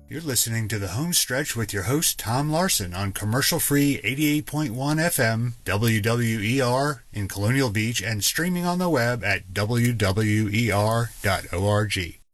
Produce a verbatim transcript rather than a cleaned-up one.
You're listening to The Home Stretch with your host, Tom Larson, on commercial-free eighty-eight point one F M, W W E R in Colonial Beach, and streaming on the web at W W E R dot org.